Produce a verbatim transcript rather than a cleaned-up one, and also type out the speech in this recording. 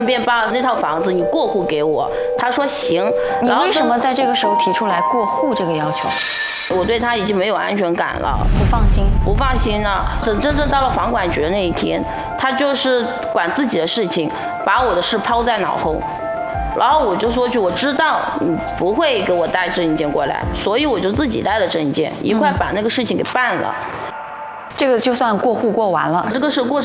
便把那套房子你过户给我。他说行。 你为什么在这个时候提出来过户这个要求？ 我对他已经没有安全感了， 不放心， 不放心了。等真正到了房管局的那一天，他就是管自己的事情，把我的事抛在脑后。然后我就说句，我知道你不会给我带证件过来，所以我就自己带了证件，一块把那个事情给办了。 这个就算过户过完了。 这个是过程。